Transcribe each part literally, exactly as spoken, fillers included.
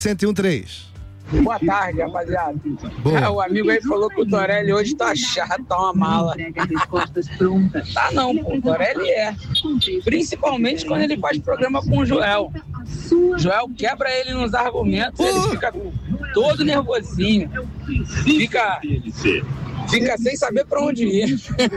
cento e um ponto três. Boa tarde, rapaziada. Ah, o amigo aí falou que o Torelli hoje tá chato, tá uma mala. Tá não, pô, o Torelli é. Principalmente quando ele faz programa com o Joel. O Joel quebra ele nos argumentos, uh! ele fica todo nervosinho. Fica, fica sem saber pra onde ir.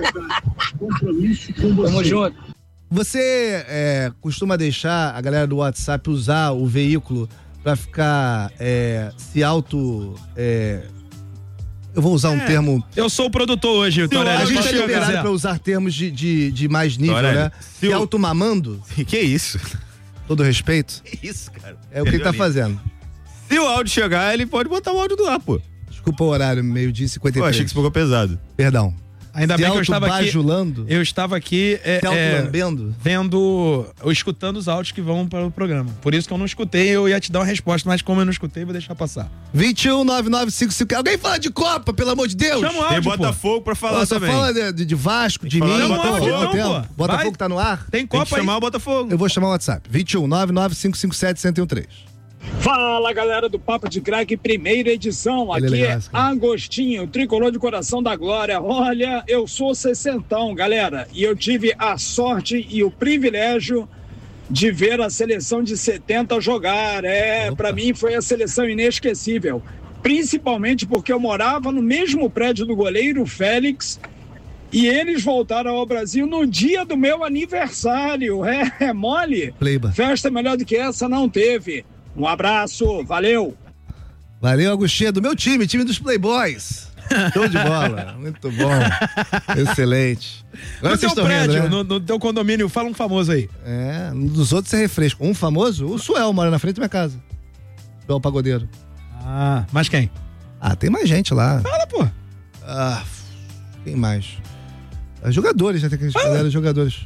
Tamo junto. Você é, costuma deixar a galera do WhatsApp usar o veículo pra ficar é, se auto... É, eu vou usar um é, termo... Eu sou o produtor hoje, o Torelli. A gente é liberado pra usar termos de, de, de mais nível, Torelli, né? Se o... auto-mamando. Que isso? Todo respeito. Que isso, cara? É o que ele tá fazendo. Se o áudio chegar, ele pode botar o áudio do ar, pô. Desculpa o horário, meio-dia e cinquenta e três. Eu achei que você ficou pesado. Perdão. Ainda se bem que eu estava aqui. Eu estava aqui é, é, vendo, ou escutando os áudios que vão para o programa. Por isso que eu não escutei, eu ia te dar uma resposta, mas como eu não escutei, vou deixar passar. vinte e um, nove nove cinco cinco. Alguém fala de Copa, pelo amor de Deus? Chama o áudio, tem Botafogo pra falar Pô, só também. Fala de, de Vasco, de mim. Chama o áudio, não, pô. Botafogo Vai. tá no ar? Tem Copa tem que chamar o Botafogo. Eu vou chamar o WhatsApp. vinte e um, nove nove cinco cinco sete, um zero um três. Fala, galera do Papo de Craque, primeira edição. Aqui é, legal, é Agostinho, tricolor de coração da glória. Olha, eu sou sessentão, galera, e eu tive a sorte e o privilégio de ver a seleção de setenta jogar. É, para mim foi a seleção inesquecível, principalmente porque eu morava no mesmo prédio do goleiro Félix e eles voltaram ao Brasil no dia do meu aniversário. É, é mole? Pleiba. Festa melhor do que essa não teve. Um abraço, valeu! Valeu, Agostinho, do meu time, time dos Playboys. Show de bola, muito bom, excelente. Agora no teu prédio, rindo, né? no, no teu condomínio, fala um famoso aí. É, um dos outros é refresco. Um famoso, o Suel, mora na frente da minha casa. Suel Pagodeiro. Ah, mas quem? Ah, tem mais gente lá. Fala, pô. Ah, quem mais? Jogadores, já tem que ah. jogadores.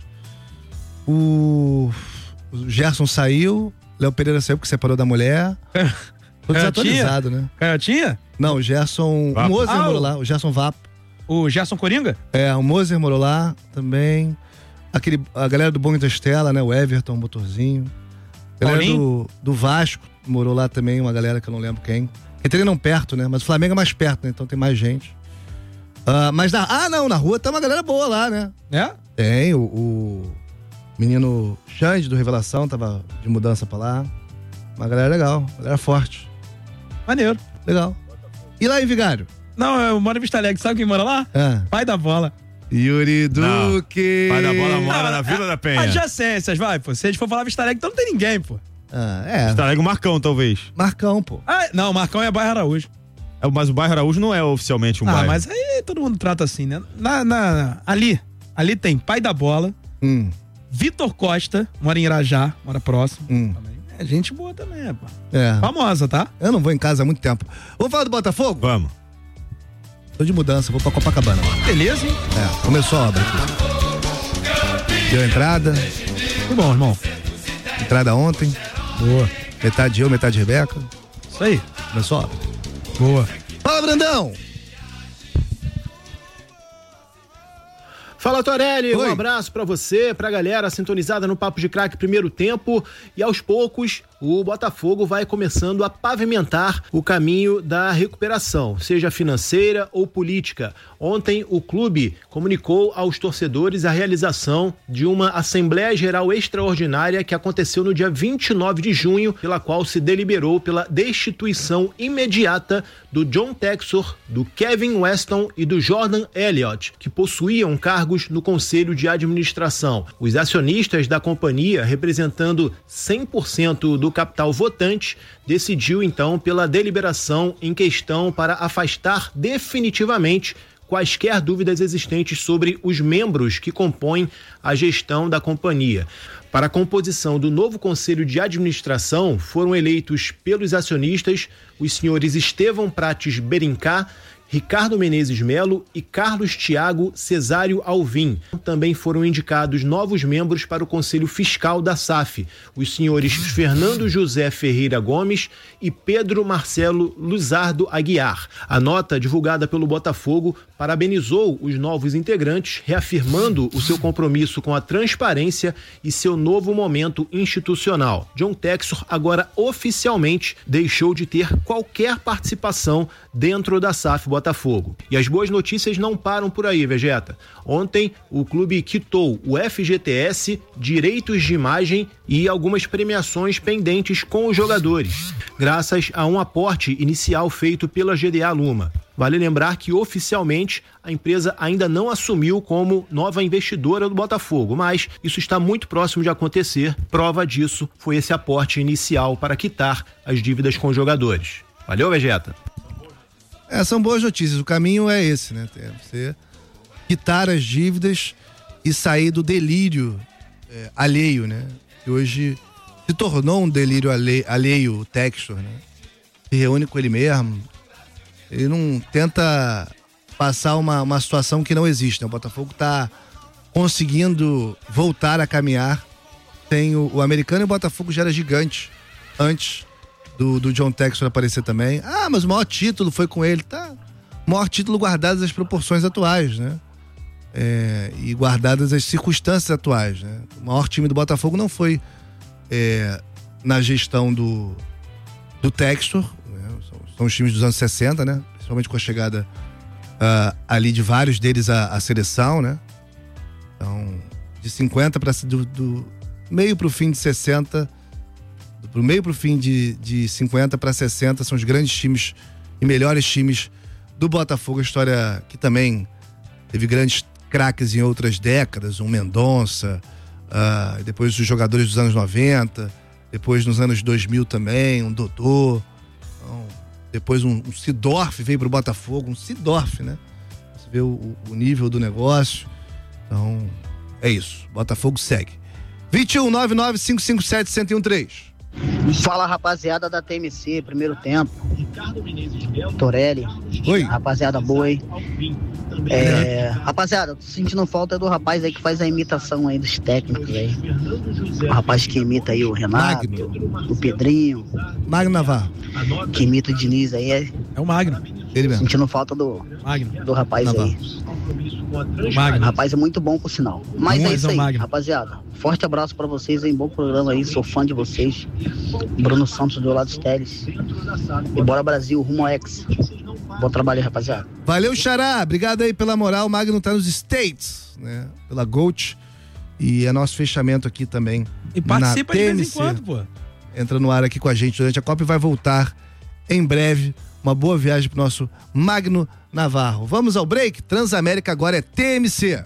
O... o Gerson saiu... Léo Pereira saiu porque separou da mulher. Tô desatualizado, né? Canhotinha? Não, o Gerson... Vapo. O Moser ah, morou lá, o Gerson Vapo. O Gerson Coringa? É, o Moser morou lá também. Aquele, a galera do Bom da Estela, né? O Everton, o Motorzinho. A galera do, do Vasco morou lá também, uma galera que eu não lembro quem. Porque treinam perto, né? Mas o Flamengo é mais perto, né? Então tem mais gente. Uh, mas na... Ah, não, na rua tá uma galera boa lá, né? É? Tem, o... o... menino Xande do Revelação tava de mudança pra lá. Uma galera legal, uma galera forte. Maneiro. Legal. E lá em Vigário? Não, eu moro em Vista Alegre. Sabe quem mora lá? É. Pai da Bola. Yuri Duque. Pai da Bola mora não, na Vila a, da Penha. Adjacências, vai, pô. Se a gente for falar Vista Alegre, então não tem ninguém, pô. Ah, é. Vista Alegre, o Marcão, talvez. Marcão, pô. Ah, não, Marcão é bairro Araújo. É, mas o bairro Araújo não é oficialmente um ah, bairro. Ah, mas aí todo mundo trata assim, né? Na, na, ali, ali tem Pai da Bola. Hum. Vitor Costa, mora em Irajá, mora próximo. Hum. É gente boa também, pô. É. Famosa, tá? Eu não vou em casa há muito tempo. Vamos falar do Botafogo? Vamos. Tô de mudança, vou pra Copacabana. Beleza, hein? É, começou a obra aqui. Deu entrada. Muito bom, irmão. Entrada ontem. Boa. Metade eu, metade Rebeca. Isso aí. Começou a obra. Boa. Fala, Brandão! Fala, Torelli, Oi. Um abraço pra você, pra galera sintonizada no Papo de Craque primeiro tempo, e aos poucos o Botafogo vai começando a pavimentar o caminho da recuperação, seja financeira ou política. Ontem o clube comunicou aos torcedores a realização de uma Assembleia Geral Extraordinária que aconteceu no dia vinte e nove de junho, pela qual se deliberou pela destituição imediata do John Textor, do Kevin Weston e do Jordan Elliott, que possuíam cargos no Conselho de Administração. Os acionistas da companhia, representando cem por cento do capital votante, decidiu então pela deliberação em questão para afastar definitivamente quaisquer dúvidas existentes sobre os membros que compõem a gestão da companhia. Para a composição do novo Conselho de Administração, foram eleitos pelos acionistas os senhores Estevão Prates Berincá, Ricardo Menezes Melo e Carlos Thiago Cesário Alvim. Também foram indicados novos membros para o Conselho Fiscal da S A F, os senhores Fernando José Ferreira Gomes e Pedro Marcelo Luzardo Aguiar. A nota divulgada pelo Botafogo parabenizou os novos integrantes, reafirmando o seu compromisso com a transparência e seu novo momento institucional. John Textor agora oficialmente deixou de ter qualquer participação dentro da S A F Botafogo. E as boas notícias não param por aí, Vegeta. Ontem, o clube quitou o F G T S, direitos de imagem e algumas premiações pendentes com os jogadores, graças a um aporte inicial feito pela G D A Luma. Vale lembrar que, oficialmente, a empresa ainda não assumiu como nova investidora do Botafogo, mas isso está muito próximo de acontecer. Prova disso foi esse aporte inicial para quitar as dívidas com os jogadores. Valeu, Vegeta? É, são boas notícias. O caminho é esse, né? Você quitar as dívidas e sair do delírio é, alheio, né? Que hoje se tornou um delírio alheio, alheio o Textor, né? Se reúne com ele mesmo. Ele não tenta passar uma, uma situação que não existe, né? O Botafogo tá conseguindo voltar a caminhar. Tem o, o americano e o Botafogo já era gigante antes do, do John Textor aparecer também. Ah, mas o maior título foi com ele. Tá. O maior título guardadas as proporções atuais, né? É, e guardadas as circunstâncias atuais, né? O maior time do Botafogo não foi é, na gestão do, do Textor, né? São, são os times dos anos sessenta, né? Principalmente com a chegada uh, ali de vários deles à, à seleção, né? Então, de cinquenta para do, do meio pro fim de sessenta, do meio pro fim de, de cinquenta para sessenta são os grandes times e melhores times do Botafogo. A história que também teve grandes craques em outras décadas, um Mendonça, uh, depois os jogadores dos anos noventa, depois nos anos dois mil também, um Dodô, então, depois um, um Sidorf veio pro Botafogo, um Sidorf, né? Você vê o, o nível do negócio. Então, é isso. Botafogo segue. vinte e um, nove nove cinco cinco sete, um zero um três. Fala, rapaziada da T M C, primeiro tempo. Torelli. Oi. Rapaziada boa aí. É, rapaziada, tô sentindo falta do rapaz aí que faz a imitação aí dos técnicos aí. O rapaz que imita aí o Renato, Magno. O Pedrinho. Magno Navarro. Que imita o Diniz aí. É, é o Magno. Ele mesmo. Sentindo falta do, Magno. do rapaz Navarro. aí. Magno. O rapaz é muito bom, por sinal. Mas Não, é isso aí, Magno. rapaziada. Forte abraço pra vocês aí, bom programa aí. Sou fã de vocês. Bruno Santos do lado dos Teles. E bora Brasil, rumo ao X. Bom trabalho aí, rapaziada. Valeu, Xará. Obrigado aí pela moral. O Magno tá nos States, né? Pela Gold. E é nosso fechamento aqui também. E participa de vez em quando, pô. Entra no ar aqui com a gente durante a Copa e vai voltar em breve. Uma boa viagem pro nosso Magno Navarro. Vamos ao break? Transamérica agora é T M C.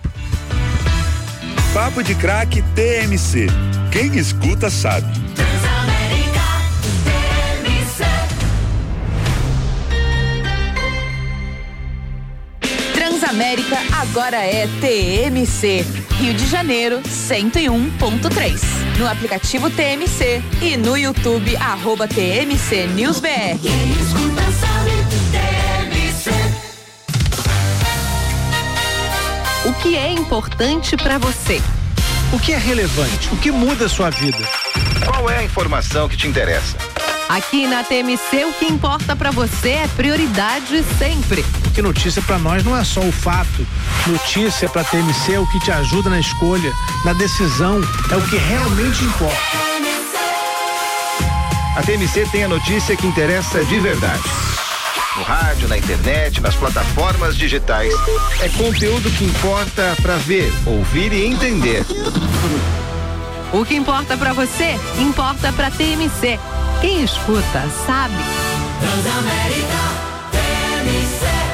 Papo de Craque T M C. Quem escuta sabe. Transamérica T M C. Transamérica agora é T M C. Rio de Janeiro, cento e um ponto três. No aplicativo T M C e no YouTube, arroba T M C News B R. Quem escuta sabe, T M C. O que é importante para você? O que é relevante? O que muda a sua vida? Qual é a informação que te interessa? Aqui na T M C, o que importa para você é prioridade sempre. Porque notícia para nós não é só o fato. Notícia para T M C é o que te ajuda na escolha, na decisão, é o que realmente importa. A T M C tem a notícia que interessa de verdade. No rádio, na internet, nas plataformas digitais. É conteúdo que importa para ver, ouvir e entender. O que importa para você, importa para T M C. Quem escuta, sabe. Transamérica T M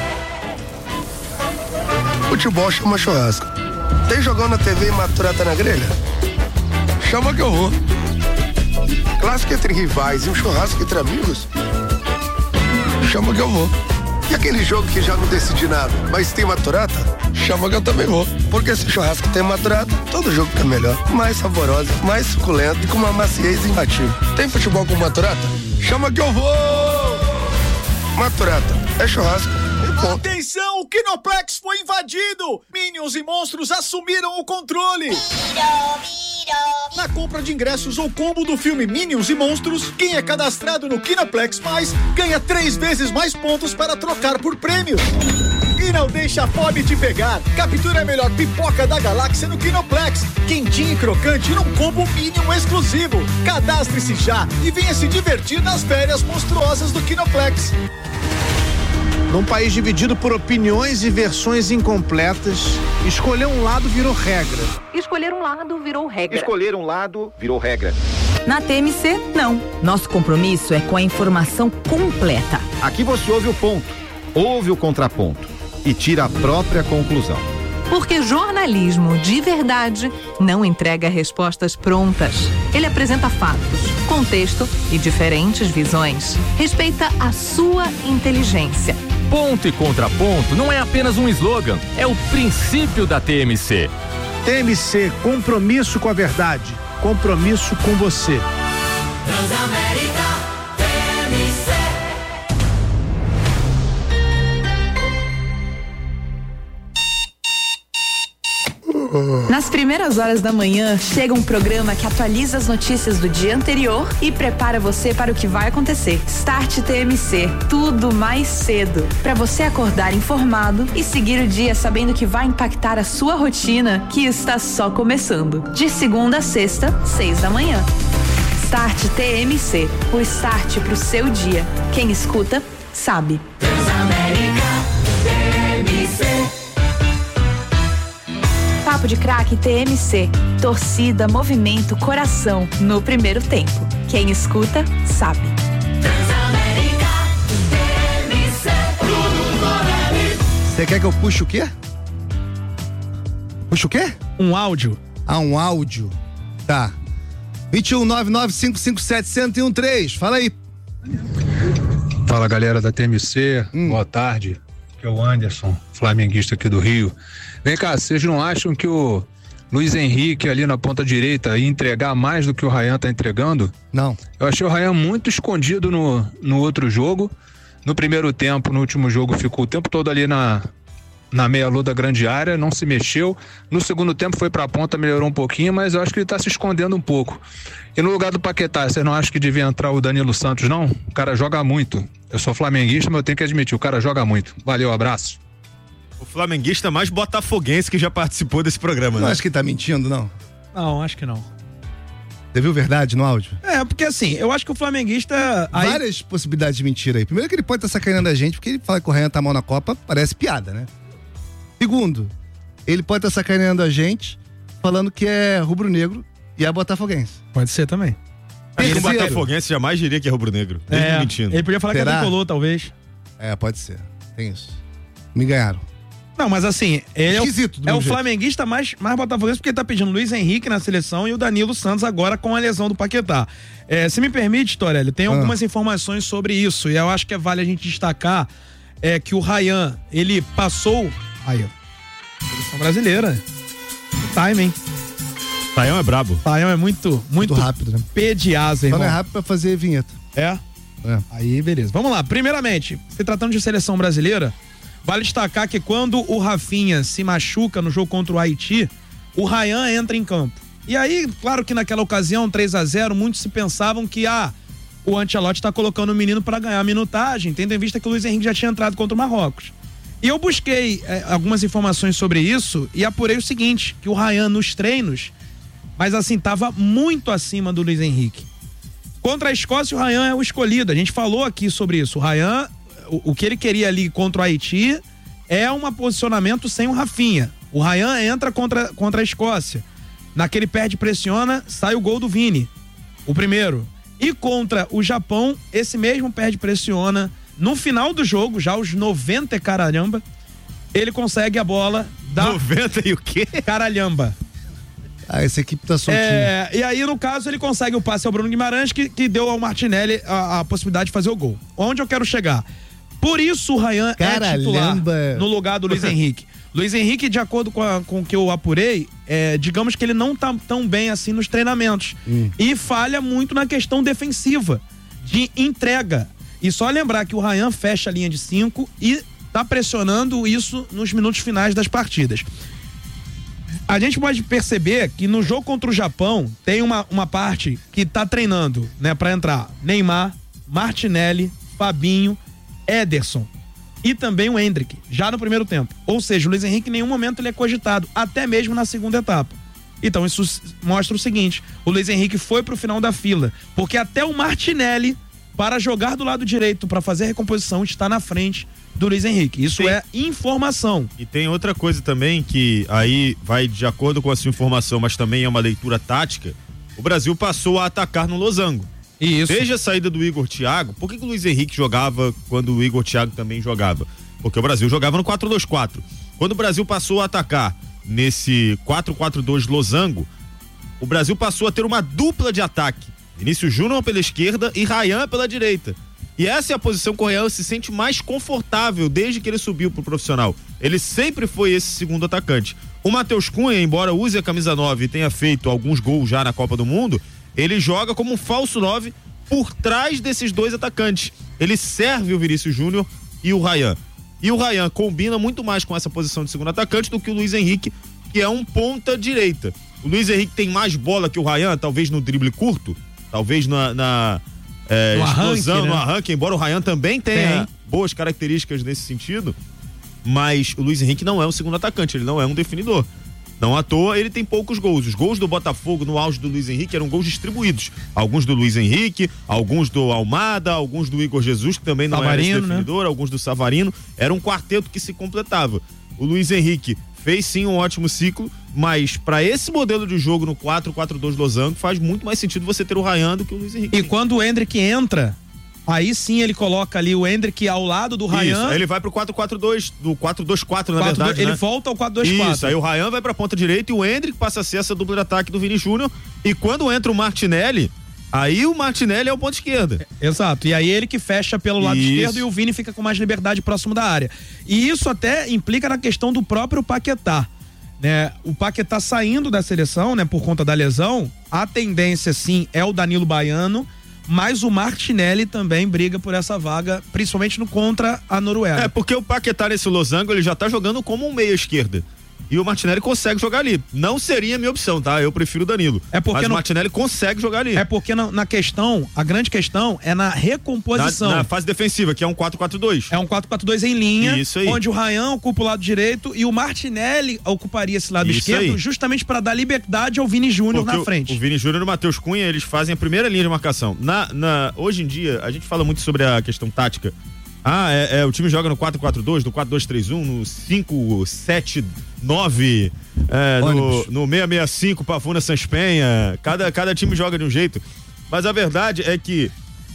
C. Futebol chama churrasco. Tem jogão na T V e maturata na grelha? Chama que eu vou. Clássico entre rivais e um churrasco entre amigos? Chama que eu vou. E aquele jogo que já não decidi nada, mas tem maturata? Chama que eu também vou. Porque se churrasco tem maturata, todo jogo fica melhor. Mais saborosa, mais suculento e com uma maciez imbatível. Tem futebol com maturata? Chama que eu vou! Maturata, é churrasco, Atenção, o Kinoplex foi invadido! Minions e monstros assumiram o controle! Na compra de ingressos ou combo do filme Minions e Monstros, quem é cadastrado no Kinoplex Mais ganha três vezes mais pontos para trocar por prêmios. E não deixa a fome te pegar. Captura a melhor pipoca da galáxia no Kinoplex. Quentinha e crocante num combo Minion exclusivo. Cadastre-se já e venha se divertir nas férias monstruosas do Kinoplex. Num país dividido por opiniões e versões incompletas, escolher um lado virou regra. Escolher um lado virou regra. Escolher um lado virou regra. Na T M C, não. Nosso compromisso é com a informação completa. Aqui você ouve o ponto, ouve o contraponto e tira a própria conclusão. Porque jornalismo de verdade não entrega respostas prontas. Ele apresenta fatos, contexto e diferentes visões. Respeita a sua inteligência. Ponto e contraponto não é apenas um slogan, é o princípio da T M C. T M C, compromisso com a verdade, compromisso com você. Transamérica, T M C. Nas primeiras horas da manhã, chega um programa que atualiza as notícias do dia anterior e prepara você para o que vai acontecer. Start T M C, tudo mais cedo. Para você acordar informado e seguir o dia sabendo que vai impactar a sua rotina, que está só começando. De segunda a sexta, seis da manhã. Start T M C, o start pro seu dia. Quem escuta, sabe. Transamérica, T M C. Papo de Craque T M C. Torcida, movimento, coração no primeiro tempo. Quem escuta, sabe. Transamérica, T M C. Bruno Morelli. Você quer que eu puxe o quê? Puxa o quê? Um áudio. Ah, um áudio. Tá. vinte e um, nove nove cinco cinco sete, zero um três. Fala aí. Fala, galera da T M C. Hum. Boa tarde. Aqui é o Anderson, flamenguista aqui do Rio. Vem cá, vocês não acham que o Luiz Henrique ali na ponta direita ia entregar mais do que o Ryan tá entregando? Não. Eu achei o Ryan muito escondido no, no outro jogo. No primeiro tempo, no último jogo, ficou o tempo todo ali na, na meia-lua da grande área, não se mexeu. No segundo tempo foi pra ponta, melhorou um pouquinho, mas eu acho que ele tá se escondendo um pouco. E no lugar do Paquetá, vocês não acham que devia entrar o Danilo Santos, não? O cara joga muito. Eu sou flamenguista, mas eu tenho que admitir, o cara joga muito. Valeu, abraço. O flamenguista mais botafoguense que já participou desse programa, não né? Acho que tá mentindo, não. Não, acho que não. Você viu verdade no áudio? É, porque assim, eu acho que o flamenguista... Aí... Várias possibilidades de mentira aí. Primeiro que ele pode estar sacaneando a gente, porque ele fala que o Ryan tá mal na Copa, parece piada, né? Segundo, ele pode estar sacaneando a gente, falando que é rubro-negro e é botafoguense. Pode ser também. Acho que o botafoguense jamais diria que é rubro-negro. É, mentindo. Ele podia falar Será? que é tricolor, talvez. É, pode ser. Tem isso. Me ganharam. Não, mas assim, ele Esquisito, é o, é o jeito. flamenguista mais, mais botafoguense porque ele tá pedindo Luiz Henrique na seleção e o Danilo Santos agora com a lesão do Paquetá. É, se me permite, Torelli, tem ah. algumas informações sobre isso e eu acho que vale a gente destacar é, que o Ryan, ele passou... Aí, ó. Seleção brasileira. Timing. Ryan é brabo. Ryan é muito, muito, muito rápido, né? P de asa, irmão. Só não é rápido pra fazer vinheta. É? É. Aí, beleza. Vamos lá. Primeiramente, se tratando de seleção brasileira, vale destacar que quando o Rafinha se machuca no jogo contra o Haiti, o Ryan entra em campo. E aí, claro que naquela ocasião, três a zero, muitos se pensavam que ah, o Ancelotti tá colocando o menino para ganhar minutagem, tendo em vista que o Luiz Henrique já tinha entrado contra o Marrocos. E eu busquei é, algumas informações sobre isso e apurei o seguinte, que o Ryan nos treinos, mas assim, tava muito acima do Luiz Henrique. Contra a Escócia, o Ryan é o escolhido. A gente falou aqui sobre isso. O Ryan, o, o que ele queria ali contra o Haiti é um posicionamento sem o Rafinha. O Ryan entra contra, contra a Escócia. Naquele perde pressiona, sai o gol do Vini. O primeiro. E contra o Japão, esse mesmo perde pressiona. No final do jogo, já aos noventa e caralhamba, ele consegue a bola da... noventa e o quê? Caralhamba. Ah, essa equipe tá soltinha. É, e aí, no caso, ele consegue o passe ao Bruno Guimarães, que, que deu ao Martinelli a, a possibilidade de fazer o gol. Onde eu quero chegar? Por isso o Ryan é titular no lugar do Luiz Henrique. Luiz Henrique, de acordo com, a, com o que eu apurei, é, digamos que ele não tá tão bem assim nos treinamentos. Hum. E falha muito na questão defensiva, de entrega. E só lembrar que o Ryan fecha a linha de cinco e tá pressionando isso nos minutos finais das partidas. A gente pode perceber que no jogo contra o Japão tem uma, uma parte que tá treinando, né, pra entrar Neymar, Martinelli, Fabinho, Ederson e também o Endrick, já no primeiro tempo. Ou seja, o Luiz Henrique em nenhum momento ele é cogitado, até mesmo na segunda etapa. Então isso mostra o seguinte, o Luiz Henrique foi pro final da fila, porque até o Martinelli, para jogar do lado direito, para fazer a recomposição, está na frente do Luiz Henrique. Isso tem, é informação. E tem outra coisa também que aí vai de acordo com essa informação, mas também é uma leitura tática. O Brasil passou a atacar no losango. Isso. Desde a saída do Igor Thiago, por que, que o Luiz Henrique jogava quando o Igor Thiago também jogava? Porque o Brasil jogava no quatro dois quatro. Quando o Brasil passou a atacar nesse quatro quatro dois losango, o Brasil passou a ter uma dupla de ataque. Vinícius Júnior pela esquerda e Ryan pela direita. E essa é a posição que o Ryan se sente mais confortável desde que ele subiu pro profissional. Ele sempre foi esse segundo atacante. O Matheus Cunha, embora use a camisa nove e tenha feito alguns gols já na Copa do Mundo, ele joga como um falso nove por trás desses dois atacantes. Ele serve o Vinícius Júnior e o Ryan. E o Ryan combina muito mais com essa posição de segundo atacante do que o Luiz Henrique, que é um ponta direita. O Luiz Henrique tem mais bola que o Ryan, talvez no drible curto, talvez na... na É, no explosão, arranque, né? no arranque, embora o Ryan também tenha Tem. boas características nesse sentido, mas o Luiz Henrique não é um segundo atacante, ele não é um definidor. Não à toa, ele tem poucos gols. Os gols do Botafogo no auge do Luiz Henrique eram gols distribuídos. Alguns do Luiz Henrique, alguns do Almada, alguns do Igor Jesus, que também não Savarino, era esse definidor, né? alguns do Savarino. Era um quarteto que se completava. O Luiz Henrique fez sim um ótimo ciclo, mas para esse modelo de jogo no quatro quatro dois losango faz muito mais sentido você ter o Ryan do que o Luiz Henrique. E quando o Endrick entra, aí sim ele coloca ali o Endrick ao lado do Ryan. Isso, aí ele vai pro quatro quatro dois, do quatro dois quatro na quatro, verdade, ele né? volta ao quatro dois quatro. Isso, aí o Ryan vai pra ponta direita e o Endrick passa a ser essa dupla de ataque do Vini Júnior. E quando entra o Martinelli, aí o Martinelli é o ponto esquerda. Exato, e aí ele que fecha pelo lado Isso. esquerdo e o Vini fica com mais liberdade próximo da área. E isso até implica na questão do próprio Paquetá, né? O Paquetá saindo da seleção, né, por conta da lesão, a tendência sim é o Danilo Baiano, mas o Martinelli também briga por essa vaga, principalmente no contra a Noruega. É, porque o Paquetá nesse losango, ele já tá jogando como um meia esquerda. E o Martinelli consegue jogar ali. Não seria a minha opção, tá? Eu prefiro o Danilo. É porque Mas no... o Martinelli consegue jogar ali. É porque na, na questão, a grande questão é na recomposição. Na, na fase defensiva, que é um quatro quatro dois. É um quatro quatro dois em linha, Isso aí. onde o Ryan ocupa o lado direito e o Martinelli ocuparia esse lado Isso esquerdo, aí. justamente para dar liberdade ao Vini Júnior Porque na frente. O, o Vini Júnior e o Matheus Cunha, eles fazem a primeira linha de marcação. Na, na, hoje em dia, a gente fala muito sobre a questão tática. Ah, é, é, o time joga no quatro quatro dois, no quatro dois três um, no cinco sete nove, é, no, no seis seis cinco, Pavuna Sans Penha. Cada, cada time joga de um jeito. Mas a verdade é que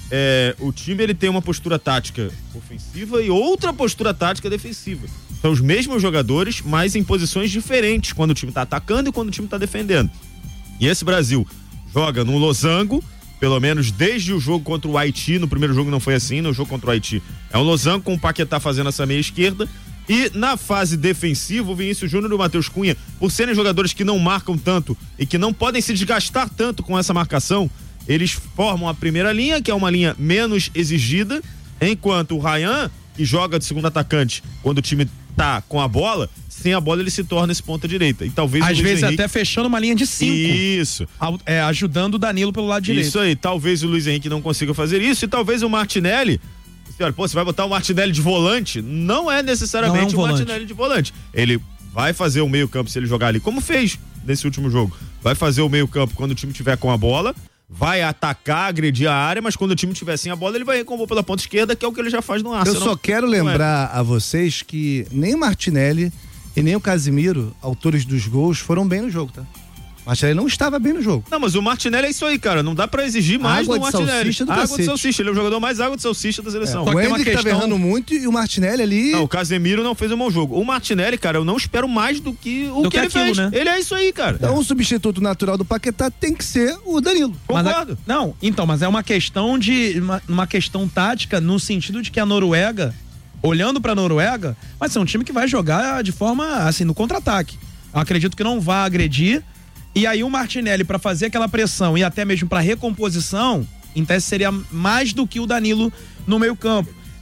é, o time ele tem uma postura tática ofensiva e outra postura tática defensiva. São os mesmos jogadores, mas em posições diferentes quando o time tá atacando e quando o time tá defendendo. E esse Brasil joga no losango, pelo menos desde o jogo contra o Haiti. No primeiro jogo não foi assim, no jogo contra o Haiti é um losango com o Paquetá fazendo essa meia esquerda. E na fase defensiva, o Vinícius Júnior e o Matheus Cunha, por serem jogadores que não marcam tanto e que não podem se desgastar tanto com essa marcação, eles formam a primeira linha, que é uma linha menos exigida, enquanto o Ryan, que joga de segundo atacante quando o time tá com a bola, sem a bola ele se torna esse ponta direita. E talvez Às o Luiz vezes Henrique... até fechando uma linha de cinco. Isso. É, ajudando o Danilo pelo lado direito. Isso aí. Talvez o Luiz Henrique não consiga fazer isso e talvez o Martinelli... Senhora, pô, você vai botar o Martinelli de volante? Não é necessariamente não é um o volante. Martinelli de volante. Ele vai fazer o meio campo se ele jogar ali, como fez nesse último jogo. Vai fazer o meio campo quando o time tiver com a bola, vai atacar, agredir a área, mas quando o time tiver sem a bola, ele vai recompor pela ponta esquerda, que é o que ele já faz no Arsenal. Eu só quero lembrar a vocês que nem o Martinelli e nem o Casimiro, autores dos gols, foram bem no jogo, tá? O Martinelli não estava bem no jogo. Não, mas o Martinelli é isso aí, cara. Não dá pra exigir mais Água do de Martinelli. salsicha do água cacete. de salsicha. Ele é o jogador mais água de salsicha da seleção. É, o Endrick questão... tava errando muito e o Martinelli ali... Não, o Casemiro não fez um bom jogo. O Martinelli, cara, eu não espero mais do que o do que, que ele aquilo, fez. Né? Ele é isso aí, cara. Então o substituto natural do Paquetá tem que ser o Danilo. Concordo. Mas, não, então, mas é uma questão de... Uma, uma questão tática no sentido de que a Noruega, olhando pra Noruega, vai ser um time que vai jogar de forma, assim, no contra-ataque. Eu acredito que não vai agredir. E aí o Martinelli, para fazer aquela pressão e até mesmo para recomposição, em tese seria mais do que o Danilo no meio campo.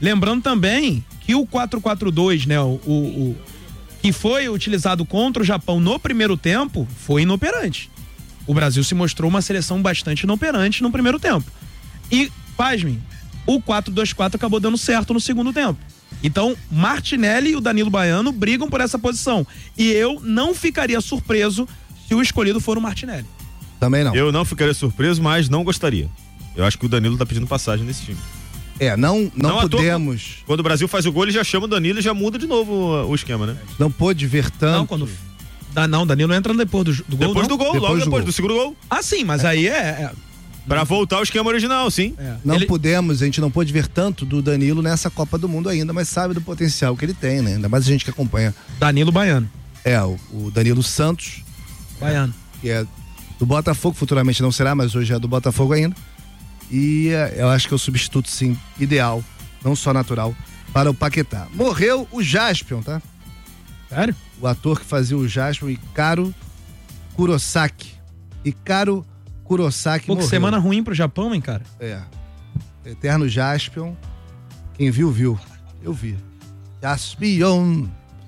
Lembrando também que o quatro quatro dois, né, o, o, o que foi utilizado contra o Japão no primeiro tempo, foi inoperante. O Brasil se mostrou uma seleção bastante inoperante no primeiro tempo. E, pasmem, o quatro dois quatro acabou dando certo no segundo tempo. Então, Martinelli e o Danilo Baiano brigam por essa posição. E eu não ficaria surpreso se o escolhido for o Martinelli. Também não. Eu não ficaria surpreso, mas não gostaria. Eu acho que o Danilo tá pedindo passagem nesse time. É, não, não, não podemos... Toa, quando o Brasil faz o gol, ele já chama o Danilo e já muda de novo o, o esquema, né? Não pôde ver tanto... Não, quando... Da, não, Danilo entra depois do, do gol, Depois não? do gol, Depois logo do depois gol. do segundo gol. Ah, sim, mas aí é... é... Pra voltar ao esquema original, sim. É. Não Ele... podemos, a gente não pôde ver tanto do Danilo nessa Copa do Mundo ainda, mas sabe do potencial que ele tem, né? Ainda mais a gente que acompanha. Danilo Baiano. É, o, o Danilo Santos. Baiano. Que é do Botafogo, futuramente não será, mas hoje é do Botafogo ainda. E é, eu acho que é o substituto, sim, ideal, não só natural, para o Paquetá. Morreu o Jaspion, tá? Sério? O ator que fazia o Jaspion, Hikaru Kurosaki. Hikaru Kurosaki Pô, que morreu. semana ruim pro Japão, hein, cara? É. Eterno Jaspion. Quem viu, viu. Eu vi. Jaspion.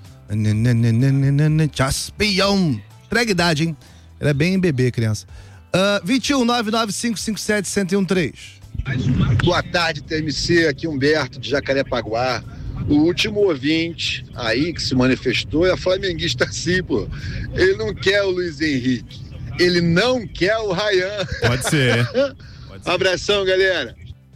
Jaspion. Entrega idade, hein? Ela é bem bebê, criança. Uh, vinte e um, nove nove cinco cinco sete, um zero um três. Boa tarde, T M C. Aqui Humberto, de Jacarepaguá. O último ouvinte aí que se manifestou é flamenguista sim, pô. Ele não quer o Luiz Henrique. Ele não quer o Ryan. Pode ser. Pode ser. Abração, galera.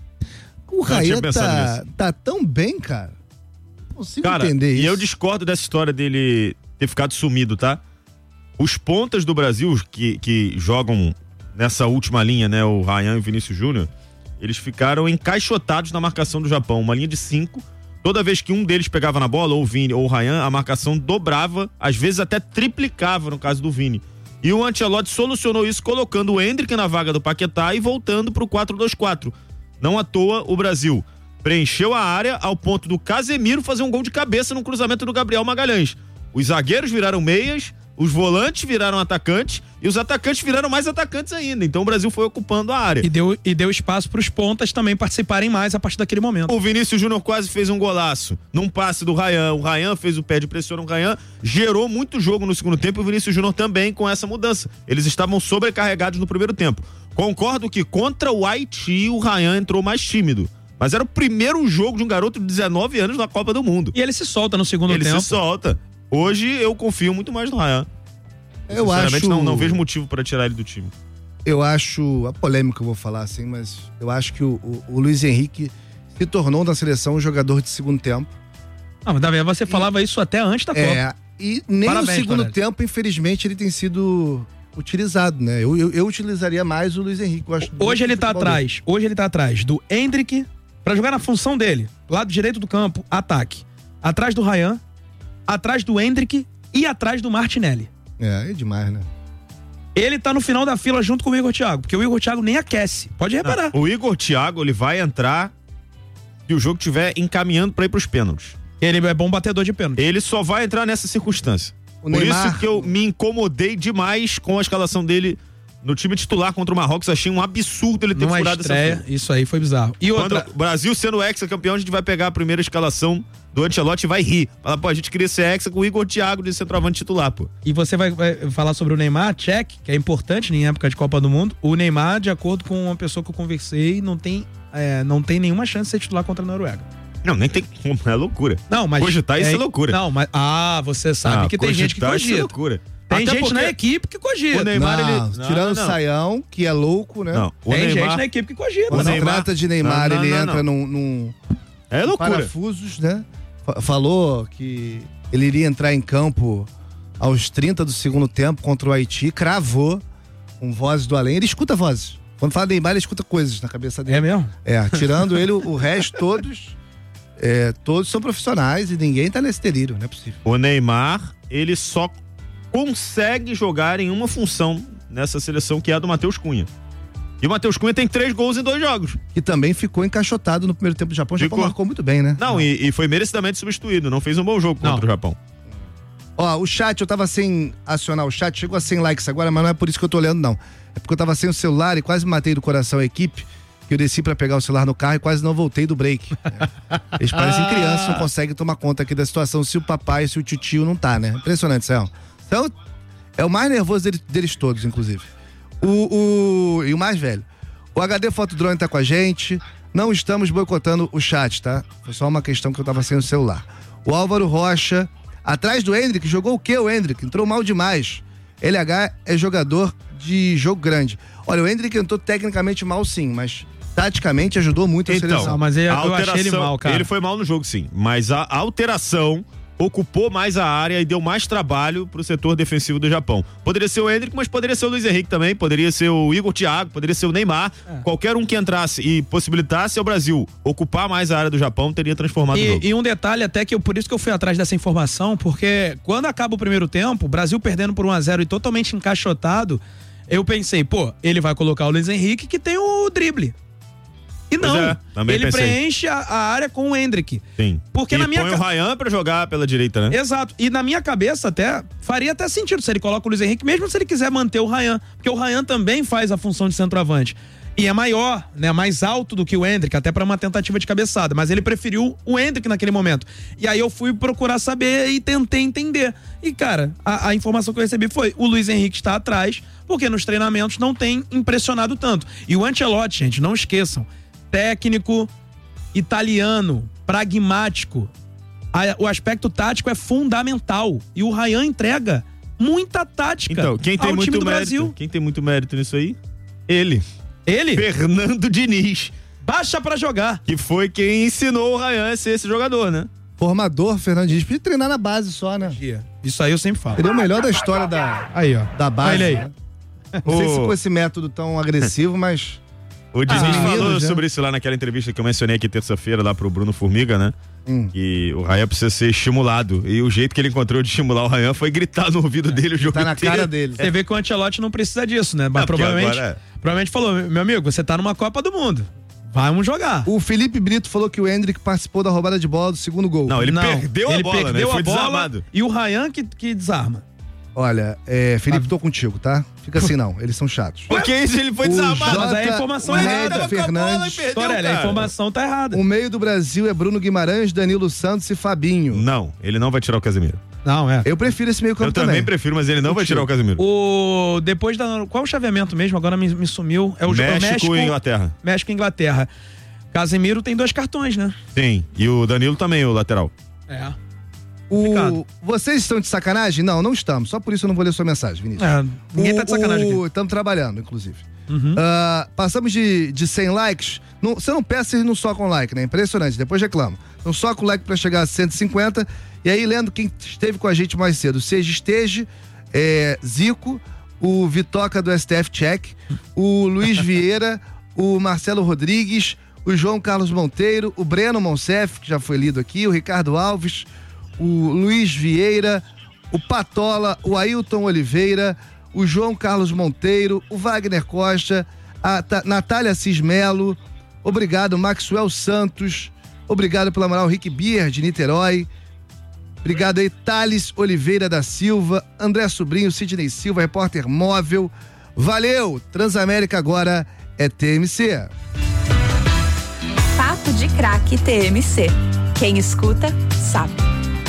O Ryan tá, tá tão bem, cara. Não consigo cara, entender isso. E eu discordo dessa história dele ter ficado sumido, tá? Os pontas do Brasil que, que jogam nessa última linha, né? O Ryan e o Vinícius Júnior, eles ficaram encaixotados na marcação do Japão. Uma linha de cinco. Toda vez que um deles pegava na bola, ou o Vini ou o Ryan, a marcação dobrava, às vezes até triplicava no caso do Vini. E o Ancelotti solucionou isso colocando o Endrick na vaga do Paquetá e voltando pro quatro dois quatro. Não à toa, o Brasil preencheu a área ao ponto do Casemiro fazer um gol de cabeça no cruzamento do Gabriel Magalhães. Os zagueiros viraram meias, os volantes viraram atacantes e os atacantes viraram mais atacantes ainda. Então o Brasil foi ocupando a área. E deu, e deu espaço para os pontas também participarem mais a partir daquele momento. O Vinícius Júnior quase fez um golaço num passe do Ryan. O Ryan fez o pé de pressão no Ryan, gerou muito jogo no segundo tempo e o Vinícius Júnior também com essa mudança. Eles estavam sobrecarregados no primeiro tempo. Concordo que contra o Haiti o Ryan entrou mais tímido. Mas era o primeiro jogo de um garoto de dezenove anos na Copa do Mundo. E ele se solta no segundo ele tempo. Ele se solta. Hoje eu confio muito mais no Ryan. Eu Sinceramente, acho... não, não vejo motivo para tirar ele do time. Eu acho... A polêmica eu vou falar assim, mas eu acho que o, o, o Luiz Henrique se tornou na seleção um jogador de segundo tempo. Ah, mas Davi, você e, falava isso até antes da Copa. É, e nem Parabéns, no segundo Torelli. tempo, infelizmente, ele tem sido utilizado, né? Eu, eu, eu utilizaria mais o Luiz Henrique. Eu acho hoje ele tá atrás, dele. hoje ele tá atrás do Endrick, pra jogar na função dele, lado direito do campo, ataque. Atrás do Ryan, atrás do Endrick e atrás do Martinelli. É, é demais, né? Ele tá no final da fila junto com o Igor Thiago, porque o Igor Thiago nem aquece. Pode reparar. Não, o Igor Thiago, ele vai entrar se o jogo estiver encaminhando pra ir pros pênaltis. Ele é bom batedor de pênalti. Ele só vai entrar nessa circunstância. O Por Neymar... isso que eu me incomodei demais com a escalação dele no time titular contra o Marrocos. Achei um absurdo ele ter Numa furado estreia, essa fila. isso aí foi bizarro. E Quando outra... o Brasil sendo ex-campeão, a gente vai pegar a primeira escalação do Ancelotti e vai rir. Fala, pô, a gente queria ser ex com o Igor Thiago de centroavante titular, pô. E você vai, vai falar sobre o Neymar, check, que é importante em época de Copa do Mundo. O Neymar, de acordo com uma pessoa que eu conversei, não tem, é, não tem nenhuma chance de ser titular contra a Noruega. Não, nem tem como, é loucura. Não, mas... Cogitar é, isso é loucura. Não, mas... Ah, você sabe ah, que tem gente que cogita. Isso é loucura. Tem Até gente na equipe que cogita. O Neymar, não, ele... Não, tirando não, não. o Saião, que é louco, né? Não, o tem Neymar... gente na equipe que cogita. Quando se Neymar... trata de Neymar, não, não, ele não, entra não. num... num... É loucura. Parafusos, né? Falou que ele iria entrar em campo aos trinta do segundo tempo contra o Haiti, cravou com vozes do além. Ele escuta vozes. Quando fala Neymar, ele escuta coisas na cabeça dele. É mesmo? É, tirando ele, o resto, todos... É, todos são profissionais e ninguém tá nesse delírio, não é possível. O Neymar, ele só consegue jogar em uma função nessa seleção, que é a do Matheus Cunha. E o Matheus Cunha tem três gols em dois jogos. E também ficou encaixotado no primeiro tempo do Japão. O Japão ficou... marcou muito bem, né? Não, e, e foi merecidamente substituído. Não fez um bom jogo contra não. o Japão. Ó, o chat, eu tava sem acionar o chat, chegou a cem likes agora, mas não é por isso que eu tô olhando, não. É porque eu tava sem o celular e quase matei do coração a equipe, que eu desci pra pegar o celular no carro e quase não voltei do break. Eles parecem crianças, não conseguem tomar conta aqui da situação se o papai, se o tio não tá, né? Impressionante, Céu. Então, é o mais nervoso deles, deles todos, inclusive. O, o, e o mais velho. O H D Fotodrone tá com a gente. Não estamos boicotando o chat, tá? Foi só uma questão que eu tava sem o celular. O Álvaro Rocha, atrás do Hendrick, jogou o quê o Hendrick? Entrou mal demais. L H é jogador de jogo grande. Olha, o Hendrick entrou tecnicamente mal sim, mas taticamente ajudou muito a então, seleção. Mas eu, a eu achei ele mal, cara. Ele foi mal no jogo, sim. Mas a alteração ocupou mais a área e deu mais trabalho pro setor defensivo do Japão. Poderia ser o Hendrick, mas poderia ser o Luiz Henrique também, poderia ser o Igor Thiago, poderia ser o Neymar. É. Qualquer um que entrasse e possibilitasse ao Brasil ocupar mais a área do Japão, teria transformado e, o jogo. E um detalhe até que eu, por isso que eu fui atrás dessa informação, porque quando acaba o primeiro tempo, o Brasil perdendo por um a zero e totalmente encaixotado, eu pensei, pô, ele vai colocar o Luiz Henrique que tem o drible. E não, é, ele pensei. preenche a, a área com o Hendrick. Sim. Porque e na minha põe ca... o Ryan pra jogar pela direita, né? Exato. E na minha cabeça até, faria até sentido se ele coloca o Luiz Henrique, mesmo se ele quiser manter o Ryan. Porque o Ryan também faz a função de centroavante. E é maior, né? Mais alto do que o Hendrick, até pra uma tentativa de cabeçada. Mas ele preferiu o Hendrick naquele momento. E aí eu fui procurar saber e tentei entender. E, cara, a, a informação que eu recebi foi: o Luiz Henrique está atrás, porque nos treinamentos não tem impressionado tanto. E o Ancelotti, gente, não esqueçam, técnico, italiano, pragmático. A, o aspecto tático é fundamental. E o Ryan entrega muita tática então, quem tem ao muito time do mérito, Brasil. Quem tem muito mérito nisso aí? Ele. Ele? Fernando Diniz. Baixa pra jogar. Que foi quem ensinou o Ryan a ser esse jogador, né? Formador, Fernando Diniz. Podia treinar na base só, né? Isso aí eu sempre falo. Ele é o melhor da história da, aí, ó. da base. Olha aí. Né? Não sei se com esse método tão agressivo, mas... O Diniz ah, falou meninos, sobre né? isso lá naquela entrevista que eu mencionei aqui terça-feira lá pro Bruno Formiga, né? Hum. Que o Ryan precisa ser estimulado. E o jeito que ele encontrou de estimular o Ryan foi gritar no ouvido dele o jogo Tá na inteiro. cara dele. Você vê que o Ancelotti não precisa disso, né? Mas Não, provavelmente, agora é. provavelmente falou: meu amigo, você tá numa Copa do Mundo. Vamos jogar. O Felipe Brito falou que o Hendrick participou da roubada de bola do segundo gol. Não, ele Não, perdeu a ele bola, perdeu né? Ele a foi bola desarmado. E o Ryan que, que desarma. Olha, é, Felipe, tô contigo, tá? Fica assim não, eles são chatos. Porque isso ele foi O desarmado. Mas aí a informação é Red errada. Fernandes. Torelli, a informação tá errada. O meio do Brasil é Bruno Guimarães, Danilo Santos e Fabinho. Não, ele não vai tirar o Casemiro. Não, é. Eu prefiro esse meio campo Eu também, também. prefiro, mas ele não vai tirar o Casemiro. O depois da qual o chaveamento mesmo? Agora me, me sumiu. É o México, México e Inglaterra. México e Inglaterra. Casemiro tem dois cartões, né? Sim, e o Danilo também, o lateral. É. O... Vocês estão de sacanagem? Não, não estamos. Só por isso eu não vou ler sua mensagem, Vinícius. É, ninguém tá de sacanagem aqui. Estamos trabalhando, inclusive. Uhum. Uh, passamos de, de cem likes. Não, você não peça, vocês não socam like, né? Impressionante. Depois reclama. Não soca o like pra chegar a cento e cinquenta. E aí, lendo quem esteve com a gente mais cedo: Seja Esteja, é, Zico, o Vitoca do S T F Check, o Luiz Vieira, o Marcelo Rodrigues, o João Carlos Monteiro, o Breno Monsef, que já foi lido aqui, o Ricardo Alves, o Luiz Vieira, o Patola, o Ailton Oliveira, o João Carlos Monteiro, o Wagner Costa, a Ta- Natália Cismelo, obrigado, Maxwell Santos, obrigado pela moral, Rick Bier, de Niterói, obrigado aí, Thales Oliveira da Silva, André Sobrinho, Sidney Silva, repórter móvel, valeu, Transamérica agora é T M C. Papo de Craque T M C. Quem escuta, sabe.